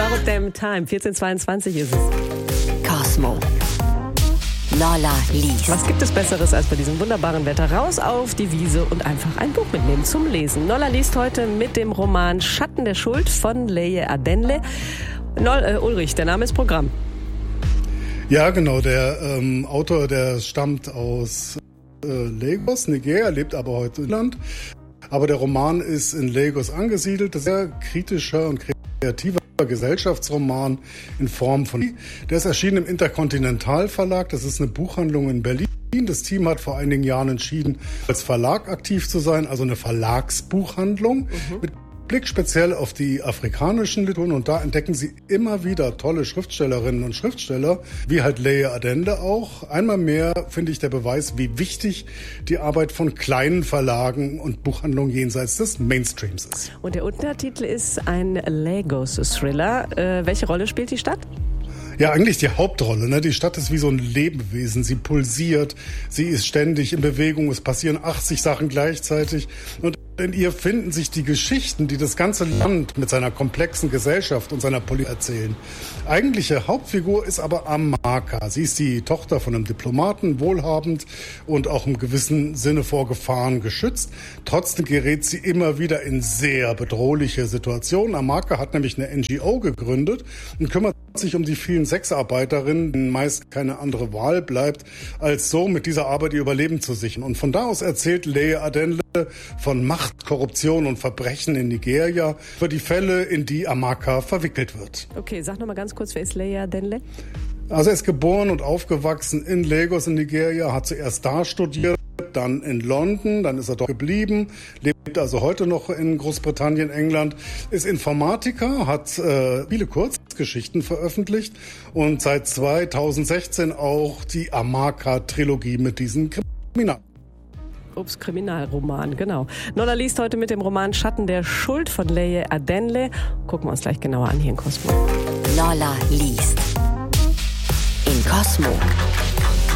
About Damn Time. 14:22 ist es. Cosmo. Lola liest. Was gibt es Besseres als bei diesem wunderbaren Wetter? Raus auf die Wiese und einfach ein Buch mitnehmen zum Lesen. Lola liest heute mit dem Roman Schatten der Schuld von Leye Adenle. Ulrich, der Name ist Programm. Ja, genau. Der Autor, der stammt aus Lagos, Nigeria, lebt aber heute in Irland. Aber der Roman ist in Lagos angesiedelt. Das ist ein sehr kritischer und kreativer Gesellschaftsroman in Form von... Der ist erschienen im Intercontinental Verlag. Das ist eine Buchhandlung in Berlin. Das Team hat vor einigen Jahren entschieden, als Verlag aktiv zu sein, also eine Verlagsbuchhandlung mit Blick speziell auf die afrikanischen Literatur. Und da entdecken sie immer wieder tolle Schriftstellerinnen und Schriftsteller, wie halt Leye Adenle auch. Einmal mehr finde ich der Beweis, wie wichtig die Arbeit von kleinen Verlagen und Buchhandlungen jenseits des Mainstreams ist. Und der Untertitel ist ein Lagos-Thriller. Welche Rolle spielt die Stadt? Ja, eigentlich die Hauptrolle. Ne? Die Stadt ist wie so ein Lebewesen. Sie pulsiert, sie ist ständig in Bewegung. Es passieren 80 Sachen gleichzeitig. Und in ihr finden sich die Geschichten, die das ganze Land mit seiner komplexen Gesellschaft und seiner Politik erzählen. Eigentliche Hauptfigur ist aber Amaka. Sie ist die Tochter von einem Diplomaten, wohlhabend und auch im gewissen Sinne vor Gefahren geschützt. Trotzdem gerät sie immer wieder in sehr bedrohliche Situationen. Amaka hat nämlich eine NGO gegründet und kümmert sich um die vielen Sexarbeiterinnen, denen meist keine andere Wahl bleibt, als so mit dieser Arbeit ihr Überleben zu sichern. Und von da aus erzählt Leye Adenle von Macht, Korruption und Verbrechen in Nigeria, für die Fälle, in die Amaka verwickelt wird. Okay, sag noch mal ganz kurz, wer ist Leye Adenle? Also er ist geboren und aufgewachsen in Lagos in Nigeria, hat zuerst da studiert, dann in London, dann ist er dort geblieben, lebt also heute noch in Großbritannien, England, ist Informatiker, hat viele Kurzgeschichten veröffentlicht und seit 2016 auch die Amaka-Trilogie mit diesen Kriminalroman, genau. Lola liest heute mit dem Roman Schatten der Schuld von Leye Adenle. Gucken wir uns gleich genauer an hier in Cosmo. Lola liest. In Cosmo.